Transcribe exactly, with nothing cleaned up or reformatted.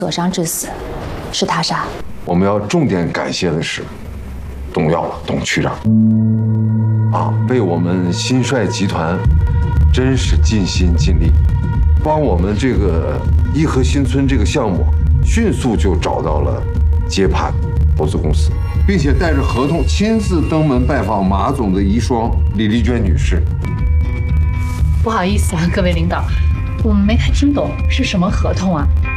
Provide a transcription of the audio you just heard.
挫伤致死，是他杀。 我们要重点感谢的是董耀董区长，啊，为我们新帅集团真是尽心尽力，帮我们这个颐和新村这个项目迅速就找到了接盘投资公司，并且带着合同亲自登门拜访马总的遗孀李丽娟女士。 不好意思啊，各位领导，我们没太听懂是什么合同啊？